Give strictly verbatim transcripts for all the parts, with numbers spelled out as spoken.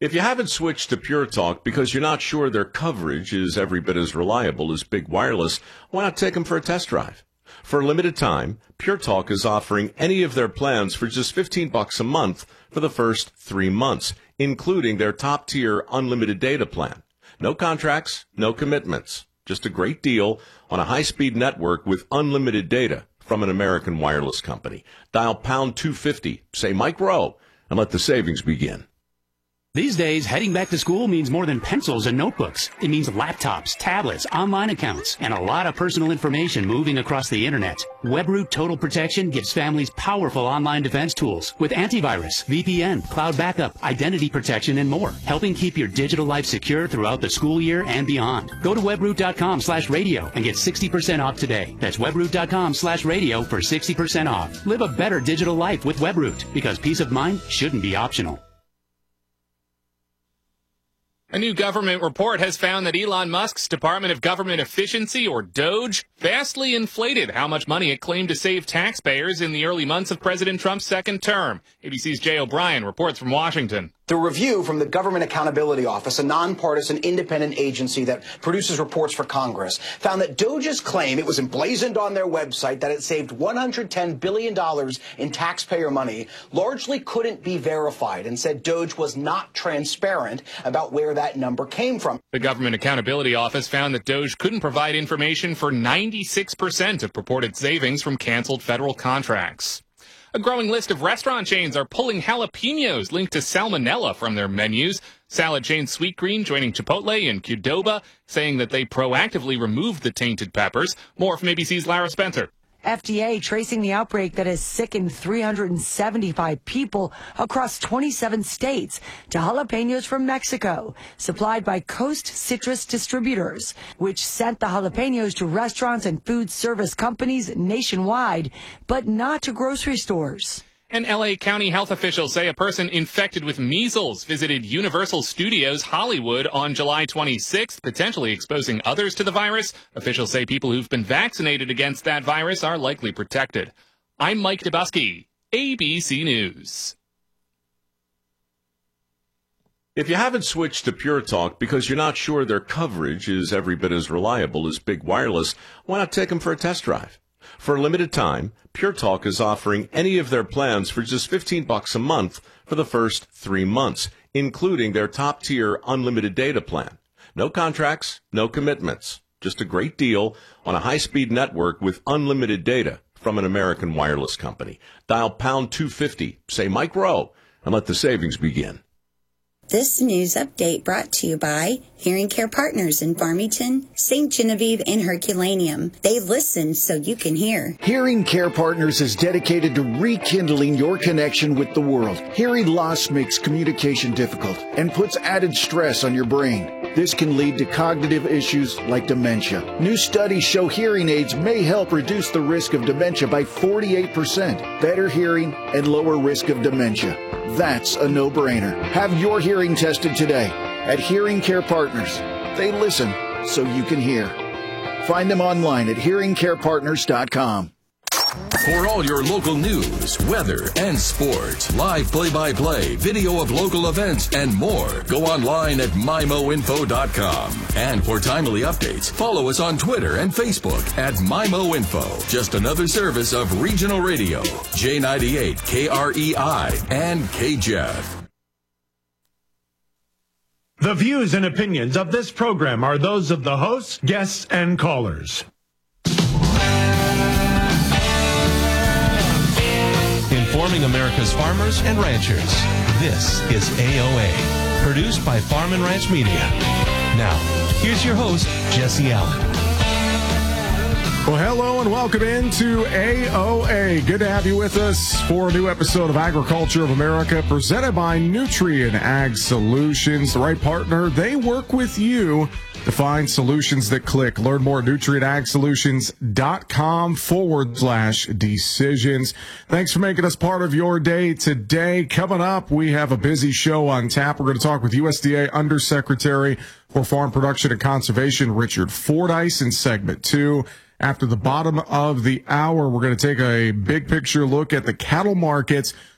If you haven't switched to Pure Talk because you're not sure their coverage is every bit as reliable as Big Wireless, why not take them for a test drive? For a limited time, Pure Talk is offering any of their plans for just fifteen bucks a month for the first three months, including their top-tier unlimited data plan. No contracts, no commitments. Just a great deal on a high-speed network with unlimited data from an American wireless company. Dial pound two fifty, say Mike Rowe, and let the savings begin. These days, heading back to school means more than pencils and notebooks. It means laptops, tablets, online accounts, and a lot of personal information moving across the internet. WebRoot Total Protection gives families powerful online defense tools with antivirus, V P N, cloud backup, identity protection, and more, helping keep your digital life secure throughout the school year and beyond. Go to webroot.com slash radio and get sixty percent off today. That's webroot.com slash radio for sixty percent off. Live a better digital life with WebRoot, because peace of mind shouldn't be optional. A new government report has found that Elon Musk's Department of Government Efficiency, or DOGE, vastly inflated how much money it claimed to save taxpayers in the early months of President Trump's second term. A B C's Jay O'Brien reports from Washington. The review from the Government Accountability Office, a nonpartisan independent agency that produces reports for Congress, found that DOGE's claim, it was emblazoned on their website, that it saved one hundred ten billion dollars in taxpayer money, largely couldn't be verified, and said DOGE was not transparent about where that number came from. The Government Accountability Office found that DOGE couldn't provide information for ninety-six percent of purported savings from canceled federal contracts. A growing list of restaurant chains are pulling jalapenos linked to salmonella from their menus. Salad chain Sweetgreen joining Chipotle and Qdoba, saying that they proactively removed the tainted peppers. More from A B C's Lara Spencer. F D A tracing the outbreak that has sickened three hundred seventy-five people across twenty-seven states to jalapenos from Mexico, supplied by Coast Citrus Distributors, which sent the jalapenos to restaurants and food service companies nationwide, but not to grocery stores. And L A County health officials say a person infected with measles visited Universal Studios Hollywood on July twenty-sixth, potentially exposing others to the virus. Officials say people who've been vaccinated against that virus are likely protected. I'm Mike Dubusky, A B C News. If you haven't switched to Pure Talk because you're not sure their coverage is every bit as reliable as Big Wireless, why not take them for a test drive? For a limited time, Pure Talk is offering any of their plans for just fifteen bucks a month for the first three months, including their top-tier unlimited data plan. No contracts, no commitments. Just a great deal on a high-speed network with unlimited data from an American wireless company. Dial pound two fifty, say Mike Rowe, and let the savings begin. This news update brought to you by Hearing Care Partners in Farmington, Saint Genevieve, and Herculaneum. They listen so you can hear. Hearing Care Partners is dedicated to rekindling your connection with the world. Hearing loss makes communication difficult and puts added stress on your brain. This can lead to cognitive issues like dementia. New studies show hearing aids may help reduce the risk of dementia by forty-eight percent. Better hearing and lower risk of dementia. That's a no-brainer. Have your hearing tested today at Hearing Care Partners. They listen so you can hear. Find them online at hearing care partners dot com. For all your local news, weather, and sports, live play-by-play, video of local events, and more, go online at my mo info dot com. And for timely updates, follow us on Twitter and Facebook at MyMoInfo. Just another service of Regional Radio, J ninety-eight, K R E I, and K J E F. The views and opinions of this program are those of the hosts, guests, and callers. Informing America's farmers and ranchers. This is A O A, produced by Farm and Ranch Media. Now, here's your host, Jesse Allen. Well, hello and welcome into A O A. Good to have you with us for a new episode of Agriculture of America, presented by Nutrien Ag Solutions. The right partner, they work with you to find solutions that click. Learn more at nutrien ag solutions dot com forward slash decisions. Thanks for making us part of your day today. Coming up, we have a busy show on tap. We're going to talk with U S D A Undersecretary for Farm Production and Conservation, Richard Fordyce, in segment two. After the bottom of the hour, we're going to take a big picture look at the cattle markets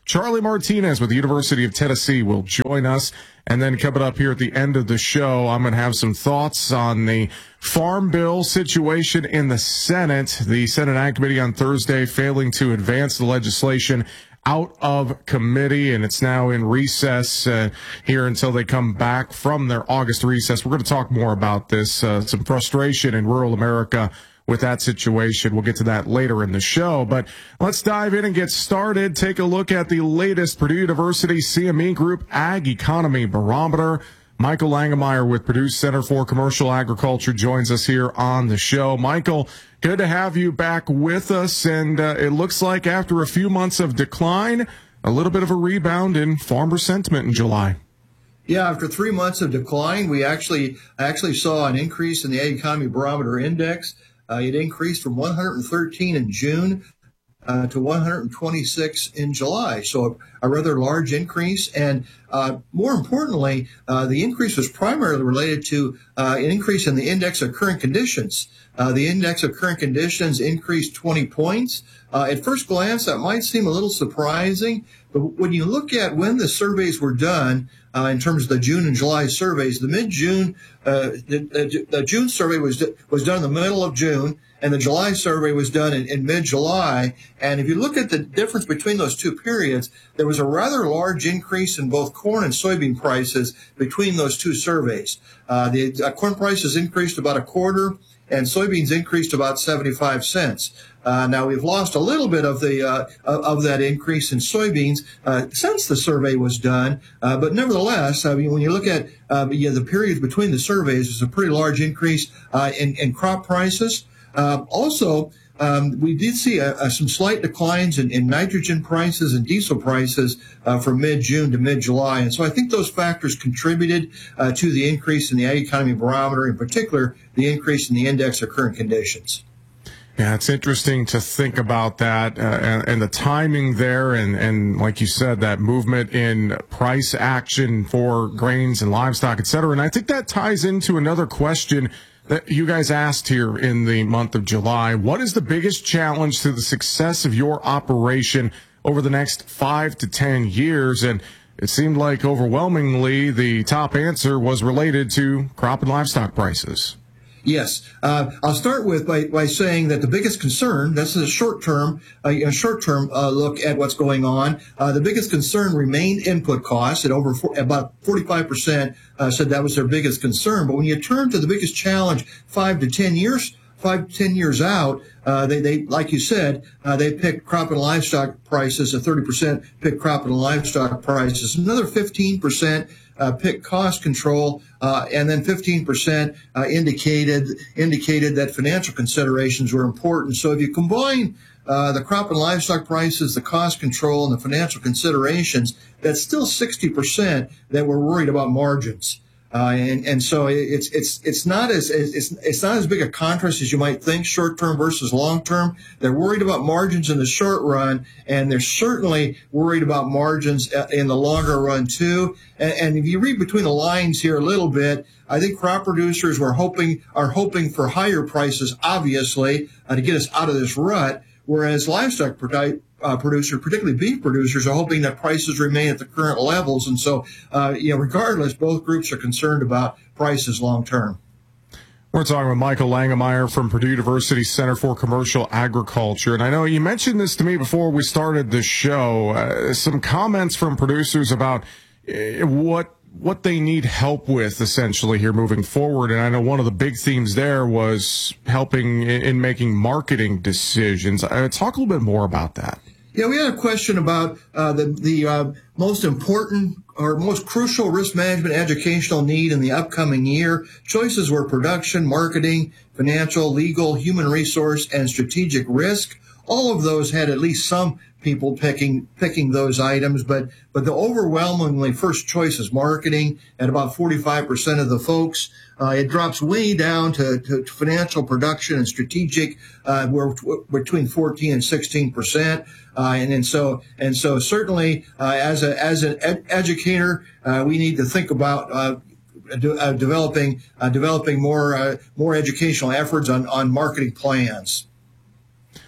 Charlie Martinez with the University of Tennessee will join us. And then coming up here at the end of the show, I'm going to have some thoughts on the Farm Bill situation in the Senate. The Senate Ag Committee on Thursday failing to advance the legislation out of committee, and it's now in recess uh, here until they come back from their August recess. We're going to talk more about this, uh, some frustration in rural America with that situation. We'll get to that later in the show, but let's dive in and get started. Take a look at the latest Purdue University C M E Group Ag Economy Barometer. Michael Langemeier with Purdue Center for Commercial Agriculture joins us here on the show. Michael, good to have you back with us, and uh, it looks like after a few months of decline, a little bit of a rebound in farmer sentiment in July. Yeah, after three months of decline, we actually actually saw an increase in the Ag Economy Barometer Index. Uh, it increased from one hundred thirteen in June uh, to one hundred twenty-six in July. So a, a rather large increase. And uh, more importantly, uh, the increase was primarily related to uh, an increase in the index of current conditions. Uh, the index of current conditions increased twenty points. Uh, at first glance, that might seem a little surprising, but when you look at when the surveys were done, uh, in terms of the June and July surveys, the mid-June, uh, the, the June survey was was done in the middle of June, and the July survey was done in, in mid-July. And if you look at the difference between those two periods, there was a rather large increase in both corn and soybean prices between those two surveys. Uh, the uh, corn prices increased about a quarter, and soybeans increased about seventy-five cents. Uh, now, we've lost a little bit of the uh, of that increase in soybeans uh, since the survey was done, uh, but nevertheless, I mean, when you look at uh, you know, the periods between the surveys, there's a pretty large increase uh, in, in crop prices. Uh, also, um, we did see a, a, some slight declines in, in nitrogen prices and diesel prices uh, from mid-June to mid-July. And so I think those factors contributed uh, to the increase in the Ag Economy Barometer, in particular, the increase in the index of current conditions. Yeah, it's interesting to think about that uh, and, and the timing there. And, and like you said, that movement in price action for grains and livestock, et cetera. And I think that ties into another question that you guys asked here in the month of July. What is the biggest challenge to the success of your operation over the next five to ten years? And it seemed like overwhelmingly the top answer was related to crop and livestock prices. Yes. Uh, I'll start with by, by saying that the biggest concern, this is a short-term, uh, a short-term uh, look at what's going on. Uh, the biggest concern remained input costs at over four, about forty-five percent uh, said that was their biggest concern. But when you turn to the biggest challenge five to ten years, five to ten years out, uh, they, they, like you said, uh, they picked crop and livestock prices, a thirty percent picked crop and livestock prices, another fifteen percent Uh, pick cost control, uh, and then fifteen percent uh, indicated indicated that financial considerations were important. So if you combine uh, the crop and livestock prices, the cost control, and the financial considerations, that's still sixty percent that were worried about margins. Uh, and, and so it's, it's, it's not as, it's, it's not as big a contrast as you might think, short term versus long term. They're worried about margins in the short run, and they're certainly worried about margins in the longer run too. And, and if you read between the lines here a little bit, I think crop producers were hoping, are hoping for higher prices, obviously, uh, to get us out of this rut, whereas livestock produ- Uh, producer, particularly beef producers, are hoping that prices remain at the current levels. And so, uh, you know, regardless, both groups are concerned about prices long term. We're talking with Michael Langemeier from Purdue University Center for Commercial Agriculture. And I know you mentioned this to me before we started the show, uh, some comments from producers about uh, what what they need help with essentially here moving forward. And I know one of the big themes there was helping in, in making marketing decisions. Uh, talk a little bit more about that. Yeah, we had a question about uh, the, the uh, most important or most crucial risk management educational need in the upcoming year. Choices were production, marketing, financial, legal, human resource, and strategic risk. All of those had at least some people picking picking those items, but but the overwhelmingly first choice is marketing at about forty-five percent of the folks. Uh, it drops way down to, to financial, production, and strategic, uh, we're t- between fourteen and sixteen percent. Uh, and, and so and so certainly uh, as a as an ed- educator, uh, we need to think about uh, de- uh, developing uh, developing more uh, more educational efforts on on marketing plans.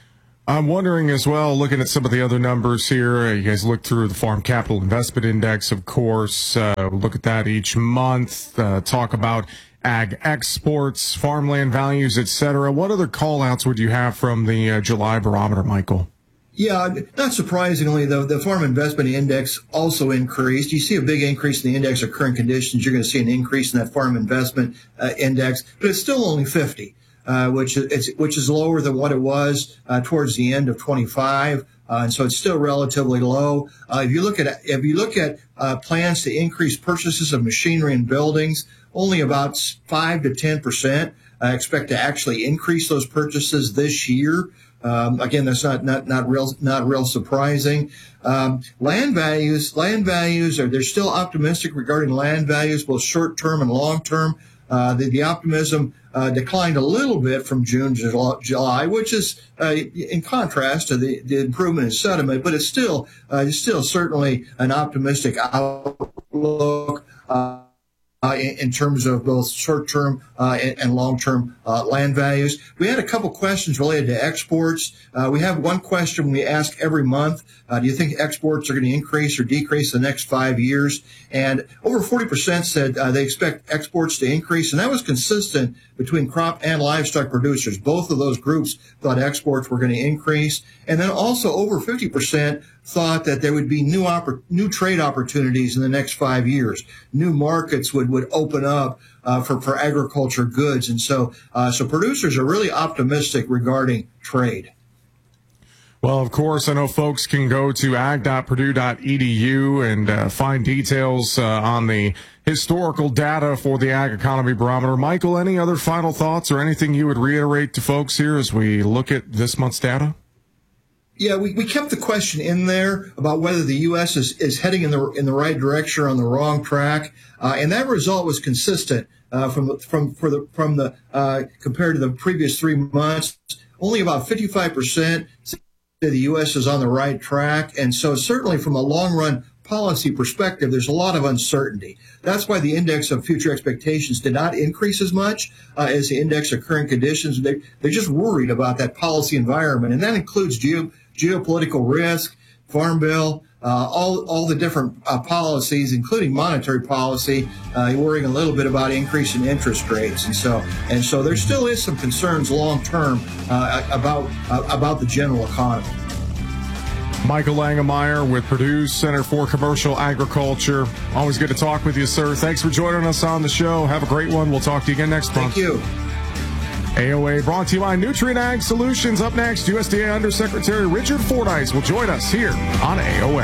I'm wondering as well, looking at some of the other numbers here, you guys look through the Farm Capital Investment Index, of course, uh, look at that each month, uh, talk about ag exports, farmland values, et cetera. What other call-outs would you have from the uh, July barometer, Michael? Yeah, not surprisingly, the, the Farm Investment Index also increased. You see a big increase in the index of current conditions. You're going to see an increase in that Farm Investment uh, Index, but it's still only fifty. Uh, which is which is lower than what it was uh, towards the end of twenty-five, uh, and so it's still relatively low. Uh, if you look at if you look at uh, plans to increase purchases of machinery and buildings, only about five to ten percent uh, expect to actually increase those purchases this year. Um, again, that's not not not real not real surprising. Um, land values land values are they're still optimistic regarding land values, both short term and long term. Uh, the, the optimism uh, declined a little bit from June to July, which is uh, in contrast to the, the improvement in sentiment, but it's still uh, it's still certainly an optimistic outlook uh, uh, in, in terms of both short-term uh, and, and long-term uh, land values. We had a couple questions related to exports. Uh, we have one question we ask every month. Uh, do you think exports are going to increase or decrease in the next five years? And over forty percent said uh, they expect exports to increase, and that was consistent between crop and livestock producers. Both of those groups thought exports were going to increase. And then also over fifty percent thought that there would be new oppor- new trade opportunities in the next five years. New markets would, would open up uh, for, for agriculture goods. And so, uh, so producers are really optimistic regarding trade. Well, of course, I know folks can go to ag dot purdue dot e d u and uh, find details uh, on the historical data for the Ag Economy Barometer. Michael, any other final thoughts or anything you would reiterate to folks here as we look at this month's data? Yeah, we, we kept the question in there about whether the U S is, is heading in the in the right direction or on the wrong track, uh, and that result was consistent uh, from from for the from the uh, compared to the previous three months. Only about fifty-five percent say the U S is on the right track, and so certainly from a long run policy perspective, there's a lot of uncertainty. That's why the index of future expectations did not increase as much uh, as the index of current conditions. They, they're just worried about that policy environment, and that includes geo, geopolitical risk, Farm Bill, uh, all all the different uh, policies, including monetary policy, uh, worrying a little bit about increase in interest rates, and so and so there still is some concerns long term uh, about uh, about the general economy. Michael Langemeier with Purdue Center for Commercial Agriculture. Always good to talk with you, sir. Thanks for joining us on the show. Have a great one. We'll talk to you again next month. Thank you. A O A brought to you by Nutrient Ag Solutions. Up next, U S D A Undersecretary Richard Fordyce will join us here on A O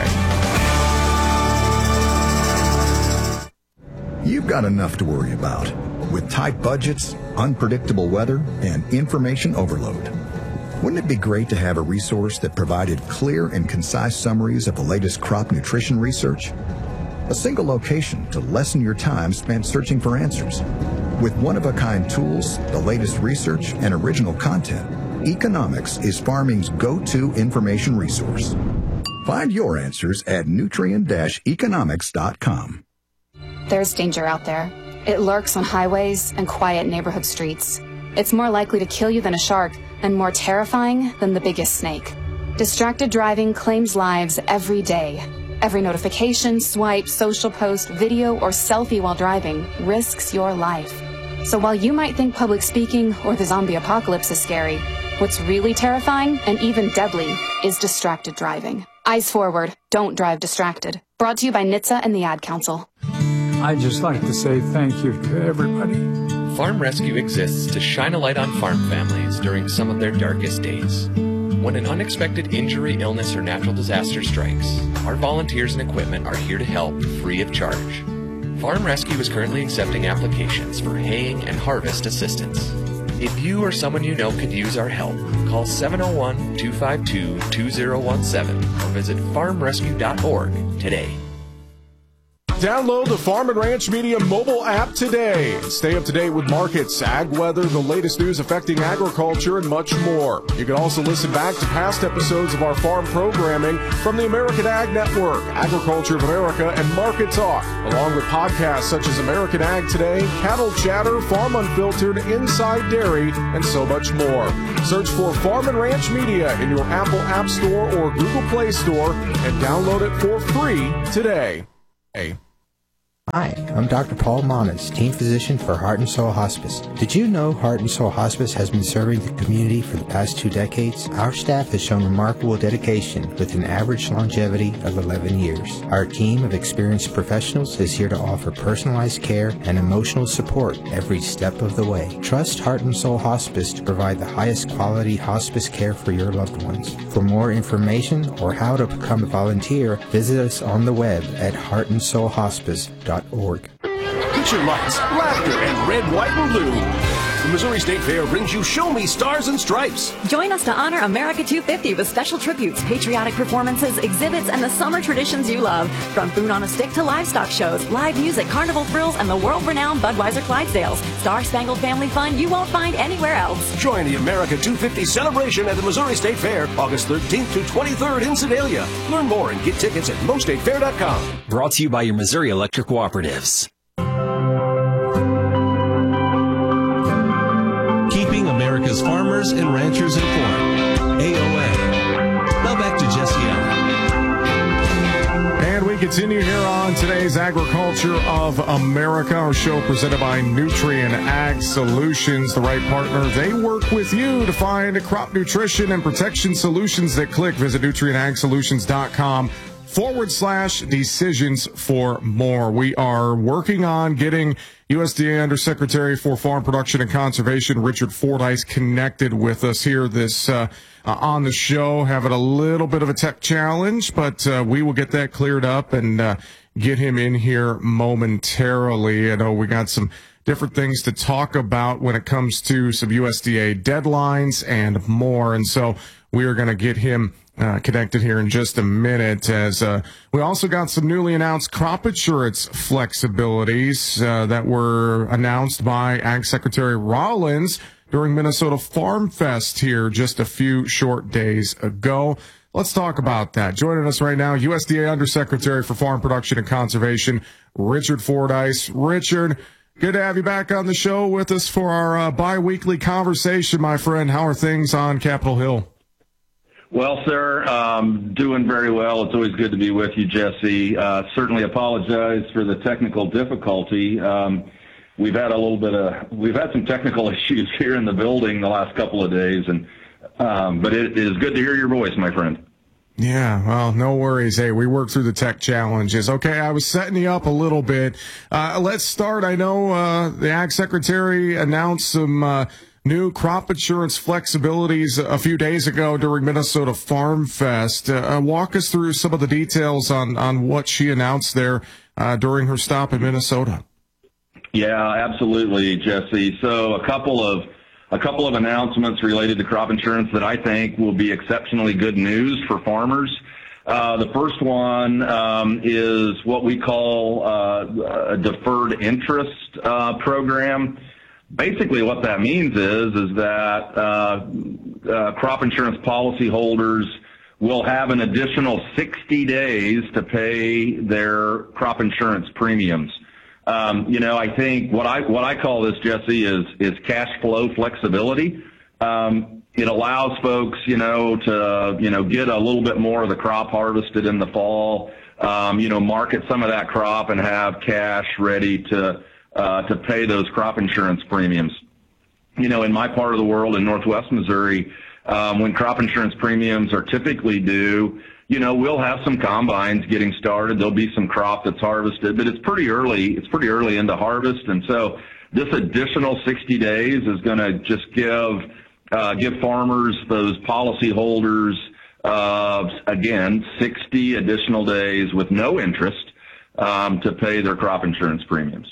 A. You've got enough to worry about with tight budgets, unpredictable weather, and information overload. Wouldn't it be great to have a resource that provided clear and concise summaries of the latest crop nutrition research? A single location to lessen your time spent searching for answers. With one-of-a-kind tools, the latest research, and original content, Economics is farming's go-to information resource. Find your answers at nutrient dash economics dot com. There's danger out there. It lurks on highways and quiet neighborhood streets. It's more likely to kill you than a shark and more terrifying than the biggest snake. Distracted driving claims lives every day. Every notification, swipe, social post, video, or selfie while driving risks your life. So while you might think public speaking or the zombie apocalypse is scary, what's really terrifying and even deadly is distracted driving. Eyes forward, don't drive distracted. Brought to you by N H T S A and the Ad Council. I'd just like to say thank you to everybody. Farm Rescue exists to shine a light on farm families during some of their darkest days. When an unexpected injury, illness, or natural disaster strikes, our volunteers and equipment are here to help free of charge. Farm Rescue is currently accepting applications for haying and harvest assistance. If you or someone you know could use our help, call seven oh one, two five two, two oh one seven or visit farm rescue dot org today. Download the Farm and Ranch Media mobile app today. Stay up to date with markets, ag weather, the latest news affecting agriculture, and much more. You can also listen back to past episodes of our farm programming from the American Ag Network, Agriculture of America, and Market Talk, along with podcasts such as American Ag Today, Cattle Chatter, Farm Unfiltered, Inside Dairy, and so much more. Search for Farm and Ranch Media in your Apple App Store or Google Play Store and download it for free today. Hey. Hi, I'm Doctor Paul Manas, Team Physician for Heart and Soul Hospice. Did you know Heart and Soul Hospice has been serving the community for the past two decades? Our staff has shown remarkable dedication with an average longevity of eleven years. Our team of experienced professionals is here to offer personalized care and emotional support every step of the way. Trust Heart and Soul Hospice to provide the highest quality hospice care for your loved ones. For more information or how to become a volunteer, visit us on the web at heart and soul hospice dot org. Picture lights, laughter, and red, white, and blue. The Missouri State Fair brings you Show Me Stars and Stripes. Join us to honor America two fifty with special tributes, patriotic performances, exhibits, and the summer traditions you love. From food on a stick to livestock shows, live music, carnival thrills, and the world-renowned Budweiser Clydesdales. Star-spangled family fun you won't find anywhere else. Join the America two fifty celebration at the Missouri State Fair, August thirteenth to twenty-third in Sedalia. Learn more and get tickets at mo state fair dot com. Brought to you by your Missouri Electric Cooperatives. Keeping America's farmers and ranchers informed. A O A. Now back to Jesse Allen. And we continue here on today's Agriculture of America, our show presented by Nutrien Ag Solutions, the right partner. They work with you to find crop nutrition and protection solutions that click. Visit nutrien ag solutions dot com forward slash decisions for more. We are working on getting U S D A Undersecretary for Farm Production and Conservation, Richard Fordyce, connected with us here this uh, uh, on the show. Having a little bit of a tech challenge, but uh, we will get that cleared up and uh, get him in here momentarily. I know we got some different things to talk about when it comes to some U S D A deadlines and more, and so we are going to get him Uh, connected here in just a minute, as uh, we also got some newly announced crop insurance flexibilities uh, that were announced by Ag Secretary Rollins during Minnesota Farm Fest here just a few short days ago. Let's talk about that. Joining us right now, U S D A Undersecretary for Farm Production and Conservation, Richard Fordyce. Richard, good to have you back on the show with us for our uh, bi-weekly conversation, my friend. How are things on Capitol Hill? Well, sir, um, doing very well. It's always good to be with you, Jesse. Uh, certainly apologize for the technical difficulty. Um, we've had a little bit of, we've had some technical issues here in the building the last couple of days, and um, but it is good to hear your voice, my friend. Yeah, well, no worries. Hey, we worked through the tech challenges. Okay, I was setting you up a little bit. Uh, let's start. I know uh, the Ag Secretary announced some uh, new crop insurance flexibilities a few days ago during Minnesota Farm Fest. Uh, walk us through some of the details on, on what she announced there uh, during her stop in Minnesota. Yeah, absolutely, Jesse. So a couple of a couple of announcements related to crop insurance that I think will be exceptionally good news for farmers. Uh, the first one um, is what we call uh, a deferred interest uh, program. Basically, what that means is is that uh, uh, crop insurance policyholders will have an additional sixty days to pay their crop insurance premiums. Um, you know, I think what I what I call this, Jesse, is is cash flow flexibility. Um, it allows folks, you know, to you know get a little bit more of the crop harvested in the fall. Um, you know, market some of that crop and have cash ready to uh, to pay those crop insurance premiums. You know, in my part of the world, in Northwest Missouri, um, when crop insurance premiums are typically due, you know, we'll have some combines getting started. There'll be some crop that's harvested, but it's pretty early. It's pretty early into harvest. And so this additional sixty days is going to just give, uh, give farmers, those policyholders, uh, again, sixty additional days with no interest, um, to pay their crop insurance premiums.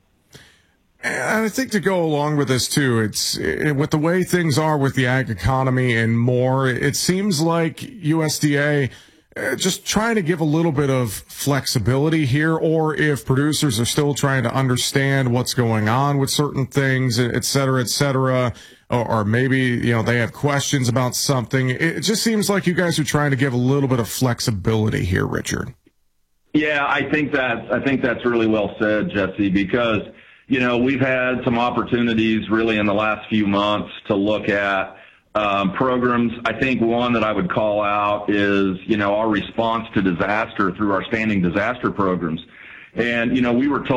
And I think to go along with this too, it's it, with the way things are with the ag economy and more, it seems like U S D A uh, just trying to give a little bit of flexibility here, or if producers are still trying to understand what's going on with certain things, et cetera, et cetera, or, or maybe, you know, they have questions about something. It just seems like you guys are trying to give a little bit of flexibility here, Richard. Yeah, I think that I think that's really well said, Jesse, because, you know, we've had some opportunities really in the last few months to look at um, programs. I think one that I would call out is, you know, our response to disaster through our standing disaster programs. And, you know, we were told